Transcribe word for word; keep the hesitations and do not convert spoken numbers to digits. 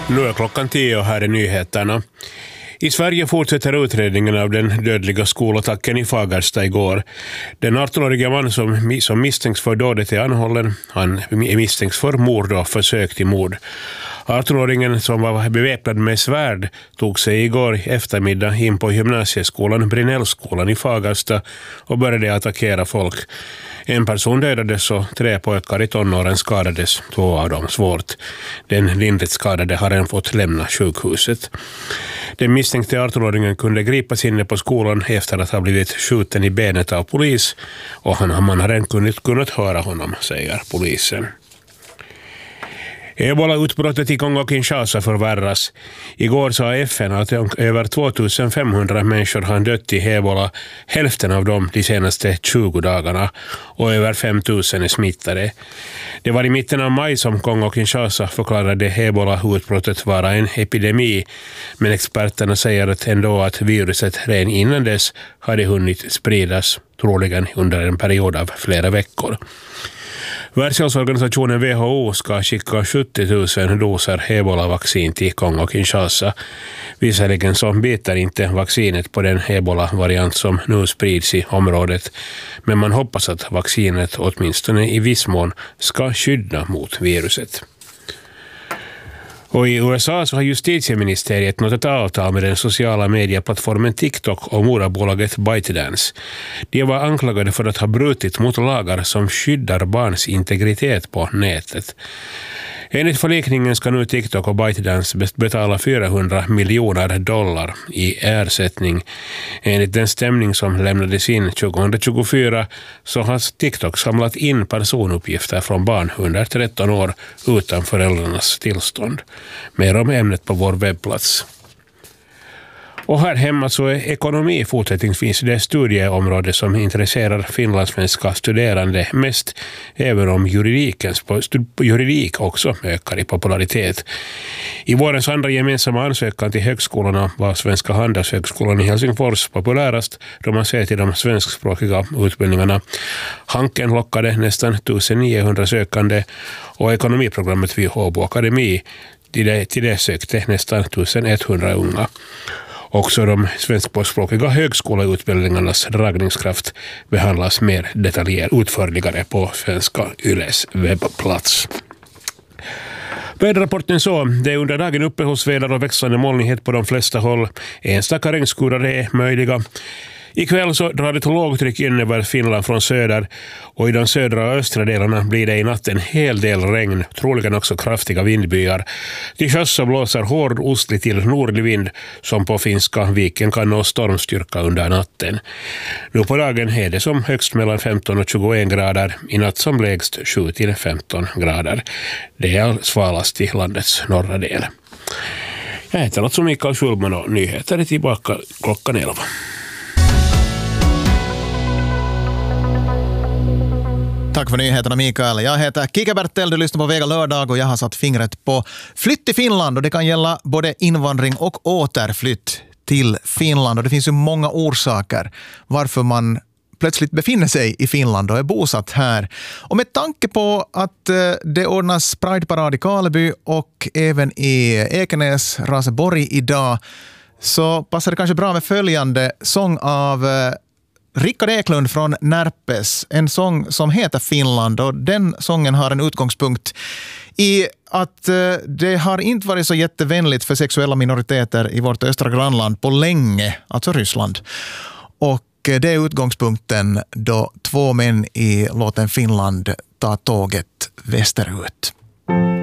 Nu är klockan tio och här är nyheterna. I Sverige fortsätter utredningen av den dödliga skolattacken i Fagersta igår. Den arton-åriga man som, som misstänks för dådet är anhållen. Han misstänks för mord och försök till mord. arton-åringen som var beväpnad med svärd tog sig igår eftermiddag in på gymnasieskolan Brinellskolan i Fagersta och började attackera folk. En person dödades och tre pojkar i tonåren skadades, två av dem svårt. Den lindrigt skadade har än fått lämna sjukhuset. Den misstänkte arton-åringen kunde gripas inne på skolan efter att ha blivit skjuten i benet av polis och han, man har än kunnat, kunnat höra honom, säger polisen. Ebola-utbrottet i Kongo-Kinshasa förvärras. Igår sa F N att över tvåtusenfemhundra människor har dött i ebola, hälften av dem de senaste tjugo dagarna, och över fem tusen är smittade. Det var i mitten av maj som Kongo-Kinshasa förklarade ebola-utbrottet vara en epidemi, men experterna säger att ändå att viruset redan innan dess hade hunnit spridas, troligen under en period av flera veckor. Världshälsoorganisationen W H O ska skicka sjuttio tusen doser ebola-vaccin till Kongo-Kinshasa. Visserligen så biter inte vaccinet på den ebola-variant som nu sprids i området, men man hoppas att vaccinet åtminstone i viss mån ska skydda mot viruset. Och i U S A så har justitieministeriet nått ett avtal med den sociala medieplattformen TikTok och moderbolaget ByteDance. De var anklagade för att ha brutit mot lagar som skyddar barns integritet på nätet. Enligt förlikningen ska nu TikTok och ByteDance betala fyrahundra miljoner dollar i ersättning. Enligt den stämning som lämnades in tjugohundratjugofyra så har TikTok samlat in personuppgifter från barn under tretton år utan föräldrarnas tillstånd. Mer om ämnet på vår webbplats. Och här hemma så är ekonomi fortsättningsvis det studieområde som intresserar finlandssvenska studerande mest, även om juridikens, juridik också ökar i popularitet. I vårens andra gemensamma ansökan till högskolorna var Svenska handelshögskolan i Helsingfors populärast då man ser till de svenskspråkiga utbildningarna. Hanken lockade nästan nittonhundra sökande och ekonomiprogrammet vid Håbo Akademi till det, till det sökte nästan ettusenhundra unga. Också de svenskspråkiga högskoleutbildningarnas dragningskraft behandlas mer detaljer utförligare på Svenska Yles webbplats. Väderrapporten så, det är under dagen uppehållsväder och växande molnighet på de flesta håll. Enstaka regnskurar är möjliga. Ikväll så drar ett lågtryck in över Finland från söder och i de södra och östra delarna blir det i natt en hel del regn, troligen också kraftiga vindbyar. Till sjöss så blåser hård ostlig till nordlig vind som på Finska viken kan nå stormstyrka under natten. Nu på dagen är det som högst mellan femton och tjugoen grader, i natt som lägst sju till femton grader. Det är svalast i landets norra del. Jag heter alltså Mikael Schulman och nyheter är tillbaka klockan elva. Tack för nyheterna Mikael. Jag heter Kike Bertel, du lyssnar på Vega lördag och jag har satt fingret på flytt till Finland och det kan gälla både invandring och återflytt till Finland och det finns ju många orsaker varför man plötsligt befinner sig i Finland och är bosatt här. Och med tanke på att det ordnas Pride-parad i Karleby och även i Ekenäs, Raseborg idag så passar det kanske bra med följande sång av Rickard Eklund från Närpes, en sång som heter Finland och den sången har en utgångspunkt i att det har inte varit så jättevänligt för sexuella minoriteter i vårt östra grannland på länge, alltså Ryssland. Och det är utgångspunkten då två män i låten Finland tar tåget västerut.